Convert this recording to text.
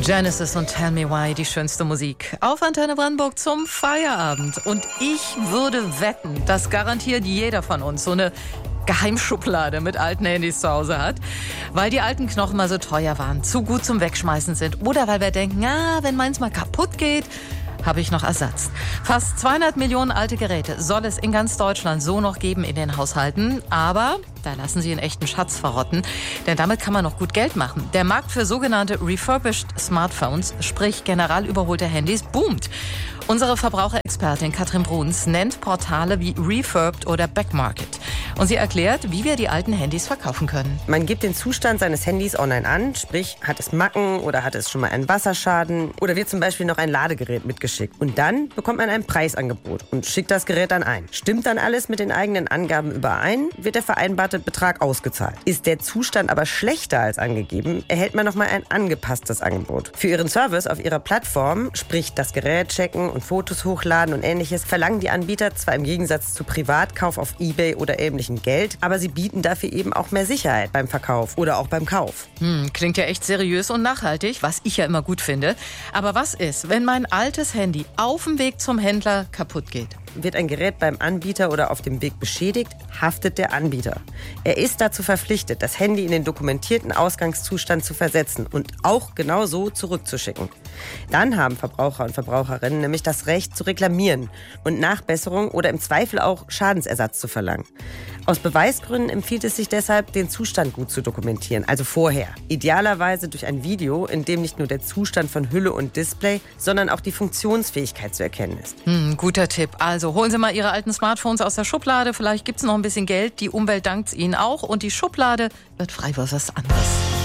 Genesis und Tell Me Why, die schönste Musik. Auf Antenne Brandenburg zum Feierabend. Und ich würde wetten, dass garantiert jeder von uns so eine Geheimschublade mit alten Handys zu Hause hat, weil die alten Knochen mal so teuer waren, zu gut zum Wegschmeißen sind oder weil wir denken, wenn meins mal kaputt geht, habe ich noch Ersatz. Fast 200 Millionen alte Geräte soll es in ganz Deutschland so noch geben in den Haushalten. Aber da lassen sie einen echten Schatz verrotten, denn damit kann man noch gut Geld machen. Der Markt für sogenannte refurbished Smartphones, sprich general überholte Handys, boomt. Unsere Verbraucherexpertin Katrin Bruns nennt Portale wie Refurbed oder Backmarket. Und sie erklärt, wie wir die alten Handys verkaufen können. Man gibt den Zustand seines Handys online an, sprich, hat es Macken oder hat es schon mal einen Wasserschaden oder wird zum Beispiel noch ein Ladegerät mitgeschickt. Und dann bekommt man ein Preisangebot und schickt das Gerät dann ein. Stimmt dann alles mit den eigenen Angaben überein, wird der vereinbarte Betrag ausgezahlt. Ist der Zustand aber schlechter als angegeben, erhält man nochmal ein angepasstes Angebot. Für ihren Service auf ihrer Plattform, sprich das Gerät checken und Fotos hochladen und ähnliches, verlangen die Anbieter zwar im Gegensatz zu Privatkauf auf eBay oder ähnlichem Geld, aber sie bieten dafür eben auch mehr Sicherheit beim Verkauf oder auch beim Kauf. Klingt ja echt seriös und nachhaltig, was ich ja immer gut finde. Aber was ist, wenn mein altes Handy auf dem Weg zum Händler kaputt geht? Wird ein Gerät beim Anbieter oder auf dem Weg beschädigt, haftet der Anbieter. Er ist dazu verpflichtet, das Handy in den dokumentierten Ausgangszustand zu versetzen und auch genau so zurückzuschicken. Dann haben Verbraucher und Verbraucherinnen nämlich das Recht zu reklamieren und Nachbesserung oder im Zweifel auch Schadensersatz zu verlangen. Aus Beweisgründen empfiehlt es sich deshalb, den Zustand gut zu dokumentieren, also vorher. Idealerweise durch ein Video, in dem nicht nur der Zustand von Hülle und Display, sondern auch die Funktionsfähigkeit zu erkennen ist. Guter Tipp. Also holen Sie mal Ihre alten Smartphones aus der Schublade. Vielleicht gibt es noch ein bisschen Geld. Die Umwelt dankt Ihnen auch. Und die Schublade wird frei für was anderes.